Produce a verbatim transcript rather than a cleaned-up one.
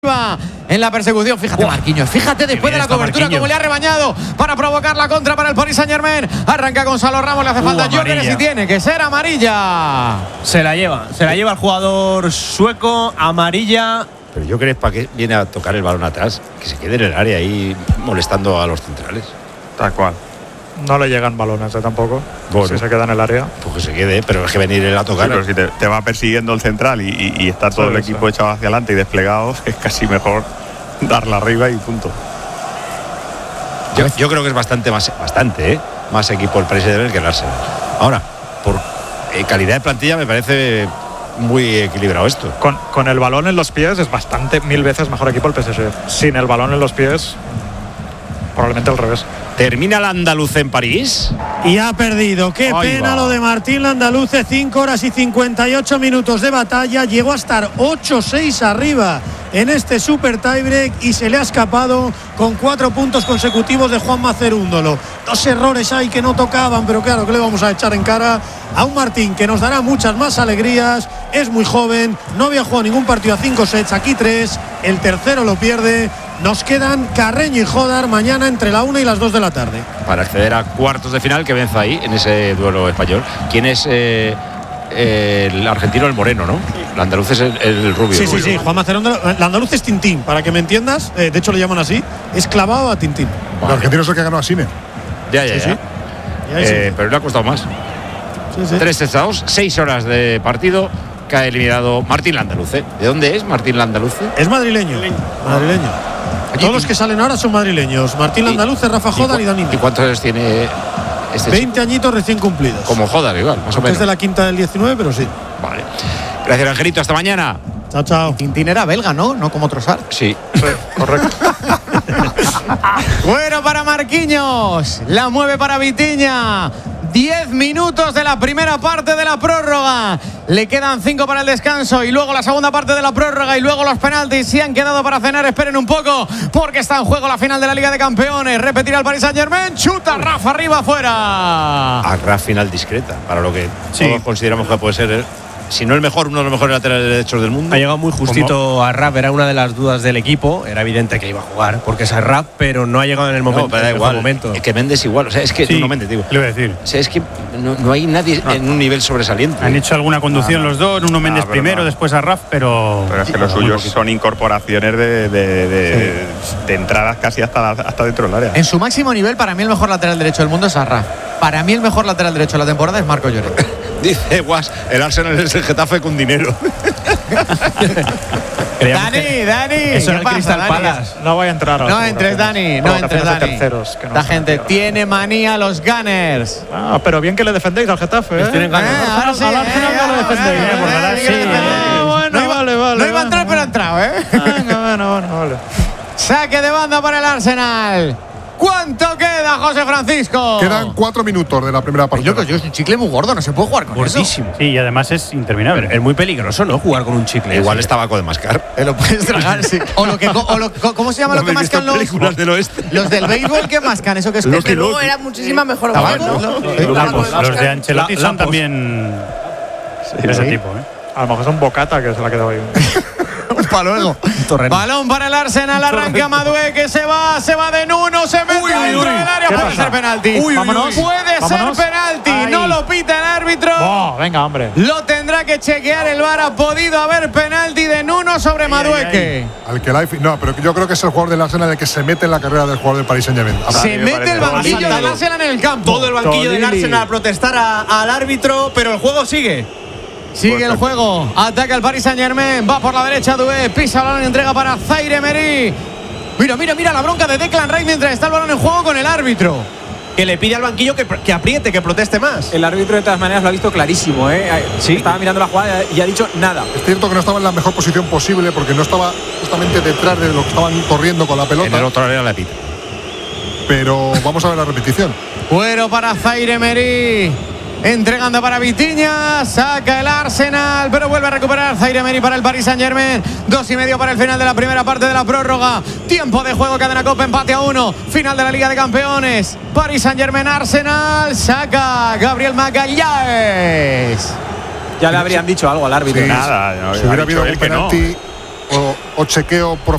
arriba en la persecución. Fíjate, wow. Marquinhos, fíjate después de la cobertura Marquinhos. Como le ha rebañado para provocar la contra para el Paris Saint-Germain. Arranca Gonzalo Ramos, le hace uh, falta Jokeres y tiene que ser amarilla. Se la lleva, se la lleva el jugador sueco, amarilla. Pero Jokeres, ¿para qué viene a tocar el balón atrás? Que se quede en el área ahí molestando a los centrales. Tal cual. No le llegan balones ¿eh? Tampoco. Bueno, si se queda en el área. Pues que se quede, pero es que venir él a tocar. Sí, pero si te, te va persiguiendo el central y, y, y está todo sí, el equipo sí. echado hacia adelante y desplegado, es casi mejor darla arriba y punto. Yo, yo creo que es bastante más, bastante, ¿eh? más equipo el Paris Saint-Germain que el Arsenal. Ahora, por eh, calidad de plantilla me parece muy equilibrado esto. Con, con el balón en los pies es bastante, mil veces mejor equipo el P S G. Sin el balón en los pies, probablemente al revés. ¿Termina el andaluz en París? Y ha perdido. Qué Ahí pena va. Lo de Martín Landaluce. cinco horas y cincuenta y ocho minutos de batalla. Llegó a estar ocho seis arriba en este super tiebreak y se le ha escapado con cuatro puntos consecutivos de Juanma Cerúndolo. Dos errores ahí que no tocaban, pero claro, que le vamos a echar en cara a un Martín que nos dará muchas más alegrías. Es muy joven, no había jugado ningún partido a cinco sets, aquí tres. El tercero lo pierde. Nos quedan Carreño y Jodar mañana entre la una y las dos de la tarde. Para acceder a cuartos de final, que vence ahí, en ese duelo español. ¿Quién es eh, eh, el argentino? El moreno, ¿no? El andaluz es el, el rubio. Sí, el sí, sí. Juan Macerón. El andaluz es Tintín, para que me entiendas. Eh, de hecho, le llaman así. Es clavado a Tintín. Vale. El argentino es el que ganó a Sine. Ya, ya, sí, ya. Sí. ya eh, sí. Pero le ha costado más. Sí, sí. Tres estados, seis horas de partido. Que ha eliminado Martín Landaluce. ¿De dónde es Martín Landaluce? Es madrileño. Madrileño. madrileño. Todos los que salen ahora son madrileños. Martín Landaluce, Rafa Jodar y, y Dani. ¿Y cuántos años tiene este veinte chico? Añitos recién cumplidos. Como Jodar, igual, más o menos. Es de la quinta del diecinueve, pero sí. Vale. Gracias, Angelito. Hasta mañana. Chao, chao. Tintín era belga, ¿no? No como Trossard. Sí. sí correcto. Bueno, para Marquinhos. La mueve para Vitinha. Diez minutos de la primera parte de la prórroga. Le quedan cinco para el descanso y luego la segunda parte de la prórroga y luego los penaltis. Si han quedado para cenar, esperen un poco porque está en juego la final de la Liga de Campeones. Repetirá el Paris Saint-Germain. Chuta Rafa arriba, fuera. A Rafa final discreta, para lo que sí. todos consideramos que puede ser el, si no el mejor, uno de los mejores laterales derechos del mundo. Ha llegado muy justito a Raf, era una de las dudas del equipo. Era evidente que iba a jugar porque es Raf, pero no ha llegado en el momento. No, pero da igual. Momento. Es que Mendes igual, o sea, es que sí, no Mendes, digo. Le voy a decir. O sea, es que no, no hay nadie no. en un nivel sobresaliente. Han hecho alguna conducción ah, no. los dos, uno Mendes ah, primero, no. después a Raf, pero. Pero es que los suyos son incorporaciones de, de, de, sí. de entradas casi hasta, hasta dentro del área. En su máximo nivel, para mí el mejor lateral derecho del mundo es Raf. Para mí el mejor lateral derecho de la temporada es Marco Lloret. Dice Guas, el Arsenal es el Getafe con dinero. Dani, Dani, eso ¿qué pasa, Dani? Palace. No voy a entrar. No entres, Dani, no entres, Dani. Terceros, que no la gente tiene manía a los Gunners. Ah, pero bien que le defendéis al Getafe, ¿eh? Tienen ganas. Eh, ahora sí, al Arsenal no lo defendéis. Eh, por ganar, sí. Eh, bueno, no, vale, vale. No iba a entrar, pero ha entrado, ¿eh? Venga, bueno, bueno, vale. Saque de banda para el Arsenal. ¿Cuánto queda, José Francisco? Quedan cuatro minutos de la primera partida. Yo, yo es un chicle muy gordo, no se puede jugar con Gordísimo. eso. Sí, y además es interminable. Pero es muy peligroso, ¿no? Jugar con un chicle. Igual es tabaco de mascar. Te lo puedes tragar, sí. O lo que, o lo, ¿cómo se llama no lo que mascan los? Películas del oeste. Los del béisbol que mascan, eso que es que luego era muchísima mejor. ¿Tabaco? ¿no? ¿no? Sí, Lampos. Los de Ancelotti son también sí, de ese sí. tipo, ¿eh? A lo mejor son Bocata que se la ha quedado ahí. Para luego. Balón para el Arsenal, arranca Madué que se va, se va de Nuno, se mete uy, dentro uy, del área, puede pasa? ser penalti. Uy, vámonos, puede vámonos. ser penalti, Ay. no lo pita el árbitro. Oh, venga, hombre. Lo tendrá que chequear el V A R. Ha podido haber penalti de Nuno sobre ay, Madueque. Al que la, no, pero yo creo que es el jugador del Arsenal el que se mete en la carrera del jugador del Paris Saint-Germain. Se mete el banquillo del Arsenal en el campo. Todo el banquillo Tolili. del Arsenal a protestar a, al árbitro, pero el juego sigue. Sigue el juego, ataca el Paris Saint-Germain, va por la derecha Doué, pisa el balón y entrega para Zaire Emery. Mira, mira, mira la bronca de Declan Rice mientras está el balón en juego con el árbitro. Que le pide al banquillo que, que apriete, que proteste más. El árbitro de todas maneras lo ha visto clarísimo, ¿eh? ¿Sí? Estaba mirando la jugada y ha dicho nada. Es cierto que no estaba en la mejor posición posible porque no estaba justamente detrás de lo que estaban corriendo con la pelota. En el otro área la pita. Pero vamos a ver la repetición. Fuero para Zaire Emery. Entregando para Vitinha, saca el Arsenal, pero vuelve a recuperar Zaire Emery para el Paris Saint-Germain. Dos y medio para el final de la primera parte de la prórroga. Tiempo de juego, cadena Copa, empate a uno. Final de la Liga de Campeones. Paris Saint-Germain, Arsenal, saca Gabriel Magalhães. Ya le habrían dicho algo al árbitro. Sí, nada. No, si hubiera habido un penalti o, o chequeo por